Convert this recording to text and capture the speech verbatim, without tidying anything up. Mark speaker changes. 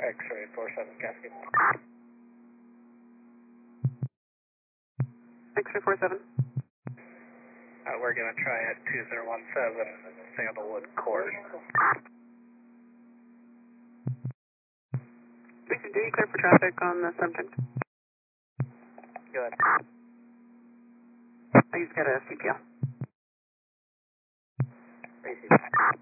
Speaker 1: X-ray four seven Cascade.
Speaker 2: X-ray four seven.
Speaker 1: Uh, we're going to try at two zero one seven Sandalwood Court.
Speaker 2: Victor, do you clear for traffic on the subject?
Speaker 1: Good.
Speaker 2: I just got a C P L.
Speaker 1: A C.